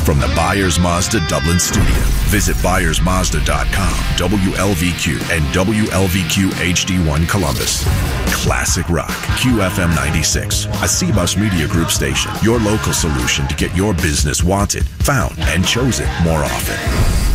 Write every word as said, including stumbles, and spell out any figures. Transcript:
From the Byers Mazda Dublin studio, visit byers mazda dot com, W L V Q, and W L V Q H D one Columbus. Classic Rock, Q F M ninety-six, a C Bus Media Group station, your local solution to get your business wanted, found, and chosen more often.